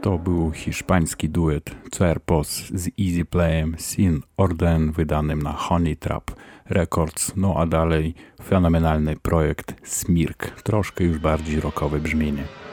To był hiszpański duet Cuerpos z Easy Playem Sin Orden wydanym na Honey Trap Records. No a dalej fenomenalny projekt Smirk, troszkę już bardziej rockowe brzmienie.